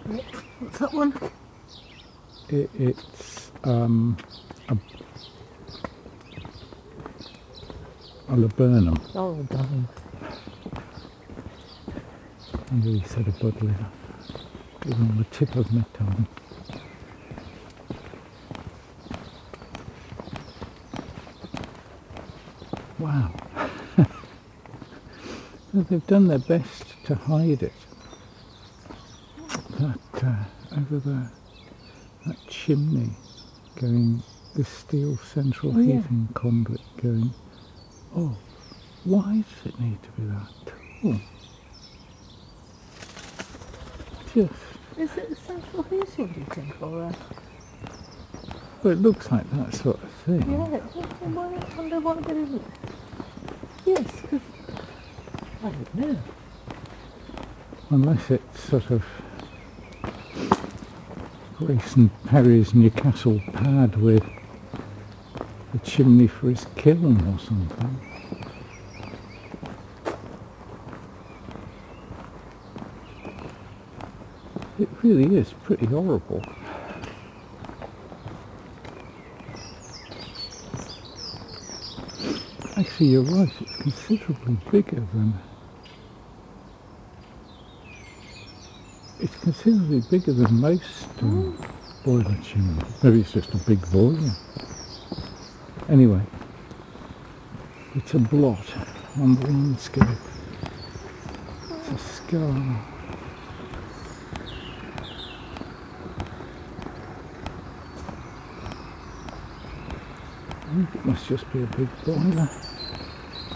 What's that one? It's a laburnum. Oh, darn. I really said a buddleia. It was on the tip of my tongue. Wow. They've done their best to hide it. That over there, that chimney going, the steel central heating conduit going. Oh, why does it need to be that tall? Just. Is it central heating, do you think, or Well, it looks like that sort of thing. yeah, why don't they want to get in it? Yes, because I don't know. Unless it's sort of Grayson Perry's Newcastle pad with a chimney for his kiln or something. It really is pretty horrible. Actually, you're right, it's considerably bigger than... It's considerably bigger than most boiler chimneys. Maybe it's just a big boiler. Anyway, it's a blot on the landscape. It's a scar. I think it must just be a big boiler.